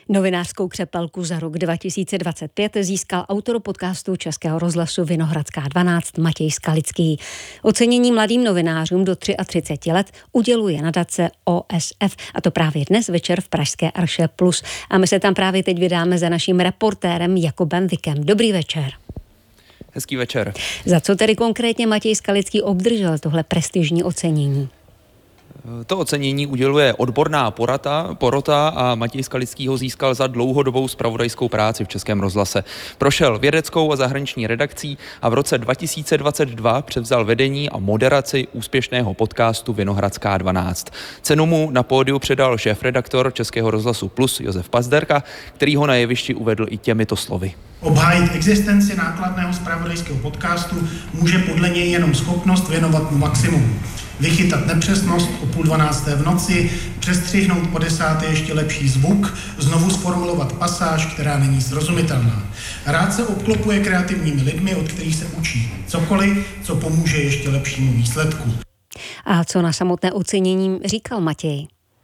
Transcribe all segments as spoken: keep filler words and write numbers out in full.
Novinářskou křepelku za rok dva tisíce dvacet pět získal autor podcastu Českého rozhlasu Vinohradská dvanáct Matěj Skalický. Ocenění mladým novinářům do třiceti tří let uděluje nadace O S F, a to právě dnes večer v pražské Arše Plus. A my se tam právě teď vydáme za naším reportérem Jakubem Vikem. Dobrý večer. Hezký večer. Za co tedy konkrétně Matěj Skalický obdržel tohle prestižní ocenění? To ocenění uděluje odborná porota, porota a Matěj Skalický ho získal za dlouhodobou zpravodajskou práci v Českém rozhlase. Prošel vědeckou a zahraniční redakcí a v roce dva tisíce dvacet dva převzal vedení a moderaci úspěšného podcastu Vinohradská dvanáct. Cenu mu na pódiu předal šéfredaktor Českého rozhlasu Plus Josef Pazderka, který ho na jevišti uvedl i těmito slovy. Obhájit existenci nákladného zpravodajského podcastu může podle něj jenom schopnost věnovat mu maximum. Vychytat nepřesnost o půl dvanácté v noci, přestřihnout po desáté ještě lepší zvuk, znovu sformulovat pasáž, která není srozumitelná. Rád se obklopuje kreativními lidmi, od kterých se učí cokoliv, co pomůže ještě lepšímu výsledku. A co na samotné ocenění říkal Matěj?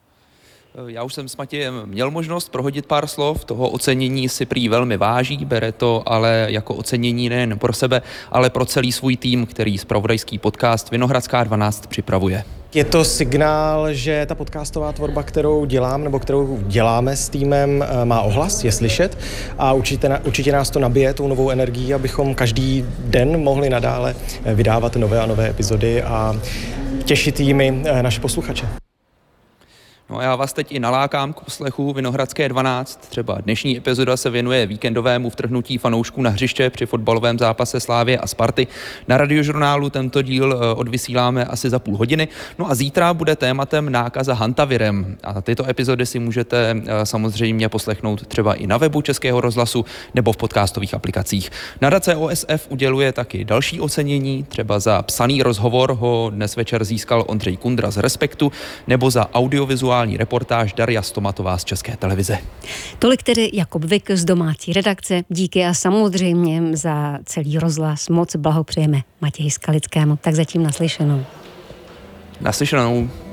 Já už jsem s Matějem měl možnost prohodit pár slov, toho ocenění si prý velmi váží, bere to ale jako ocenění nejen pro sebe, ale pro celý svůj tým, který zpravodajský podcast Vinohradská dvanáct připravuje. Je to signál, že ta podcastová tvorba, kterou dělám nebo kterou děláme s týmem, má ohlas, je slyšet a určitě, určitě nás to nabije tou novou energií, abychom každý den mohli nadále vydávat nové a nové epizody a těšit jimi naše posluchače. No a já vás teď i nalákám k poslechu Vinohradské dvanáct. Třeba dnešní epizoda se věnuje víkendovému vtrhnutí fanoušků na hřiště při fotbalovém zápase Slávie a Sparty. Na Radiožurnálu tento díl odvysíláme asi za půl hodiny. No a zítra bude tématem nákaza hantavirem. A tyto epizody si můžete samozřejmě poslechnout třeba i na webu Českého rozhlasu nebo v podcastových aplikacích. Nadace O S F uděluje taky další ocenění. Třeba za psaný rozhovor ho dnes večer získal Ondřej Kundra z Respektu nebo za audiovizuální reportáž Daria Stomatová z České televize. Tolik tedy Jakub Vik z domácí redakce. Díky a samozřejmě za celý rozhlas moc blahopřejeme Matěji Skalickému. Tak zatím naslyšenou. Naslyšenou.